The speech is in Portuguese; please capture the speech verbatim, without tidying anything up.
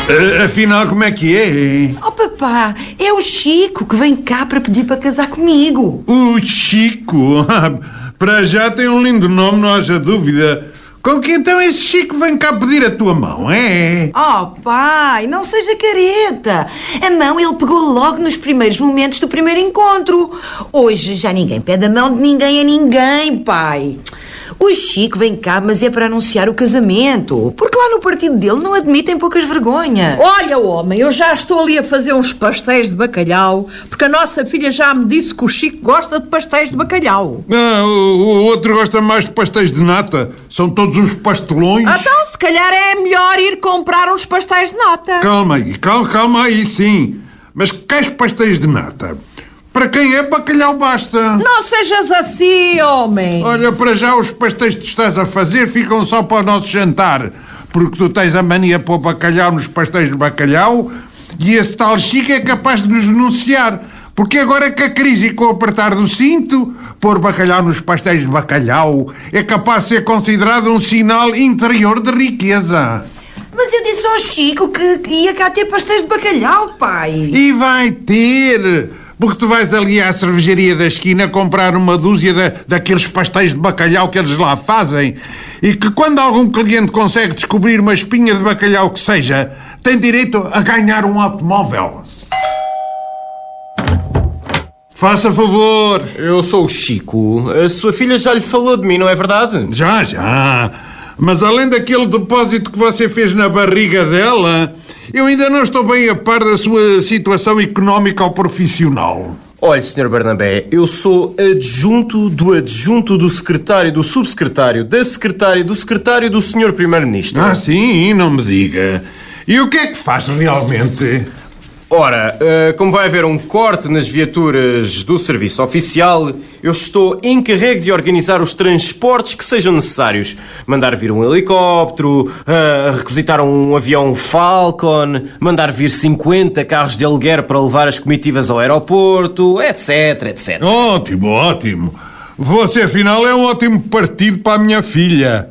Afinal, como é que é? Oh, papá, é o Chico que vem cá para pedir para casar comigo. O Chico? Para já tem um lindo nome, não haja dúvida. Com que então esse Chico vem cá pedir a tua mão, é? Oh, pai, não seja careta. A mão ele pegou logo nos primeiros momentos do primeiro encontro. Hoje já ninguém pede a mão de ninguém a ninguém, pai. O Chico vem cá, mas é para anunciar o casamento. Porque lá no partido dele não admitem poucas vergonhas. Olha, homem, eu já estou ali a fazer uns pastéis de bacalhau, porque a nossa filha já me disse que o Chico gosta de pastéis de bacalhau. Ah, o, o outro gosta mais de pastéis de nata. São todos uns pastelões. Então, se calhar é melhor ir comprar uns pastéis de nata. Calma aí, calma, calma aí, sim. Mas queres pastéis de nata? Para quem é bacalhau basta. Não sejas assim, homem. Olha, para já os pastéis que tu estás a fazer ficam só para o nosso jantar. Porque tu tens a mania de pôr bacalhau nos pastéis de bacalhau e esse tal Chico é capaz de nos denunciar. Porque agora que a crise com o apertar do cinto, pôr bacalhau nos pastéis de bacalhau é capaz de ser considerado um sinal interior de riqueza. Mas eu disse ao Chico que ia cá ter pastéis de bacalhau, pai. E vai ter... Porque tu vais ali à cervejaria da esquina comprar uma dúzia de, daqueles pastéis de bacalhau que eles lá fazem e que quando algum cliente consegue descobrir uma espinha de bacalhau que seja, tem direito a ganhar um automóvel. Faça favor. Eu sou o Chico. A sua filha já lhe falou de mim, não é verdade? Já, já. Mas além daquele depósito que você fez na barriga dela, eu ainda não estou bem a par da sua situação económica ou profissional. Olhe, senhor Barnabé, eu sou adjunto do adjunto do secretário, do subsecretário, da secretária, do secretário do senhor Primeiro-Ministro. Ah, sim? Não me diga. E o que é que faz realmente? Ora, uh, como vai haver um corte nas viaturas do serviço oficial, eu estou encarregue de organizar os transportes que sejam necessários. Mandar vir um helicóptero, uh, requisitar um avião Falcon, mandar vir cinquenta carros de aluguer para levar as comitivas ao aeroporto, etc, etcétera. Ótimo, ótimo. Você, afinal, é um ótimo partido para a minha filha.